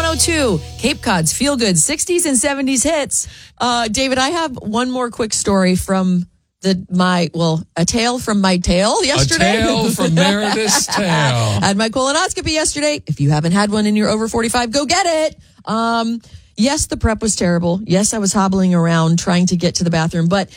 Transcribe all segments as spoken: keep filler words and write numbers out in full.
oh two, Cape Cod's Feel Good sixties and seventies hits. Uh, David, I have one more quick story from the my, well, a tale from my tail yesterday. A tale from Meredith's tail. Had my colonoscopy yesterday. If you haven't had one and you're over forty-five, go get it. Um, yes, the prep was terrible. Yes, I was hobbling around trying to get to the bathroom, but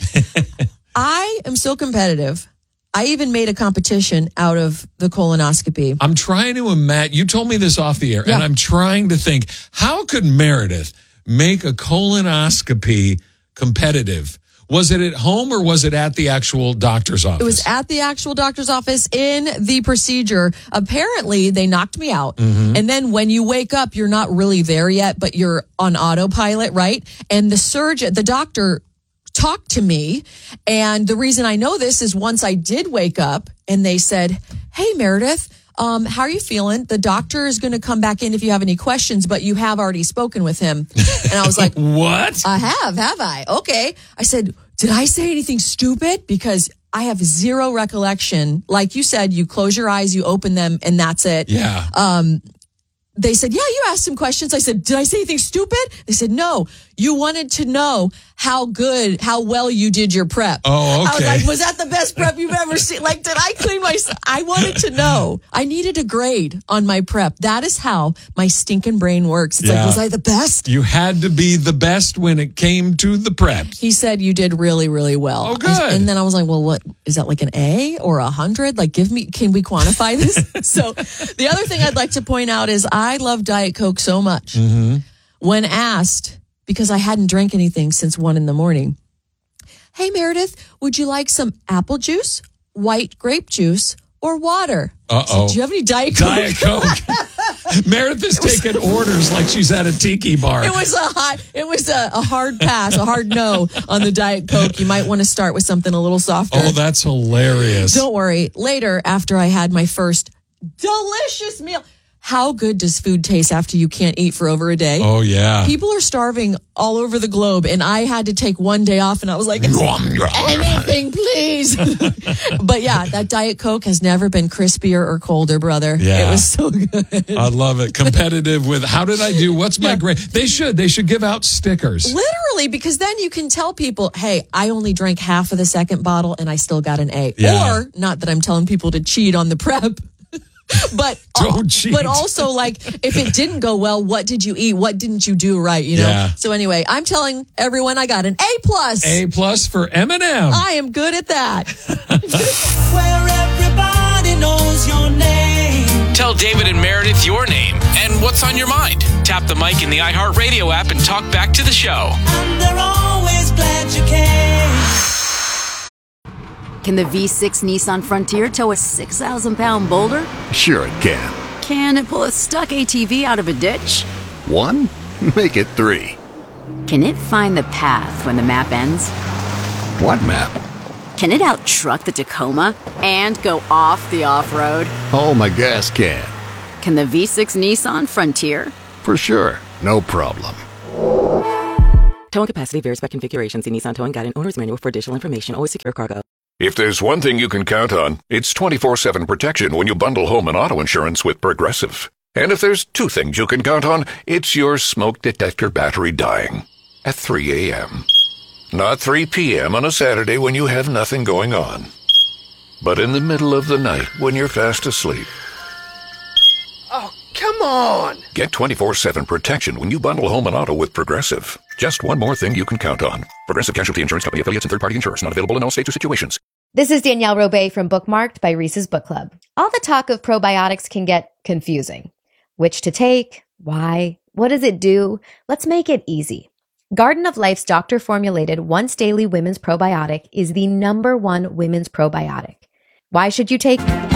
I am so competitive. I even made a competition out of the colonoscopy. I'm trying to imagine. You told me this off the air, Yeah. and I'm trying to think, how could Meredith make a colonoscopy competitive? Was it at home or was it at the actual doctor's office? It was at the actual doctor's office in the procedure. Apparently, they knocked me out. Mm-hmm. And then when you wake up, you're not really there yet, but you're on autopilot, right? And the surgeon, the doctor talked to me. And the reason I know this is once I did wake up and they said, "Hey, Meredith, um, how are you feeling? The doctor is going to come back in if you have any questions, but you have already spoken with him." And I was like, what? I have, have I? Okay. I said, did I say anything stupid? Because I have zero recollection. Like you said, you close your eyes, you open them, and that's it. Yeah. Um, they said, yeah, you asked some questions. I said, did I say anything stupid? They said, no, you wanted to know how good, how well you did your prep. Oh, okay. I was like, was that the best prep you've ever seen? Like, did I clean my, I wanted to know. I needed a grade on my prep. That is how my stinking brain works. It's Yeah. like, was I the best? You had to be the best when it came to the prep. He said you did really, really well. Oh, good. I- and then I was like, well, what is that, like an A or a hundred? Like, give me, can we quantify this? So the other thing I'd like to point out is I love Diet Coke so much. Mm-hmm. When asked, because I hadn't drank anything since one in the morning, "Hey, Meredith, would you like some apple juice, white grape juice, or water?" I said, Uh-oh. do you have any Diet Coke? Diet Coke. Meredith is taking orders like she's at a tiki bar. It was a hot, it was a, a hard pass, a hard no on the Diet Coke. You might want to start with something a little softer. Oh, that's hilarious. Don't worry. Later, after I had my first delicious meal, how good does food taste after you can't eat for over a day? Oh, yeah. People are starving all over the globe, and I had to take one day off, and I was like, anything, please. But yeah, that Diet Coke has never been crispier or colder, brother. Yeah. It was so good. I love it. Competitive with, how did I do? What's my grade? They should. They should give out stickers. Literally, because then you can tell people, hey, I only drank half of the second bottle, and I still got an A. Yeah. Or, not that I'm telling people to cheat on the prep, but Don't cheat. But also, like, if it didn't go well, what did you eat? What didn't you do right? You know. Yeah. So anyway, I'm telling everyone I got an A plus. A plus for Eminem. I am good at that. Where everybody knows your name. Tell David and Meredith your name and what's on your mind. Tap the mic in the iHeartRadio app and talk back to the show. And they're always glad you came. Can the V six Nissan Frontier tow a six thousand pound boulder? Sure it can. Can it pull a stuck A T V out of a ditch? One? Make it three. Can it find the path when the map ends? What map? Can it out-truck the Tacoma and go off the off-road? Oh, my gas can. Can the V six Nissan Frontier? For sure. No problem. Towing capacity varies by configuration. See Nissan Towing Guide and Owner's Manual for additional information. Always secure cargo. If there's one thing you can count on, it's twenty-four seven protection when you bundle home and auto insurance with Progressive. And if there's two things you can count on, it's your smoke detector battery dying at three a.m. Not three p.m. on a Saturday when you have nothing going on, but in the middle of the night when you're fast asleep. Oh, come on! Get twenty-four seven protection when you bundle home and auto with Progressive. Just one more thing you can count on. Progressive Casualty Insurance Company affiliates and third-party insurers. Not available in all states or situations. This is Danielle Robay from Bookmarked by Reese's Book Club. All the talk of probiotics can get confusing. Which to take? Why? What does it do? Let's make it easy. Garden of Life's doctor-formulated once daily women's probiotic is the number one women's probiotic. Why should you take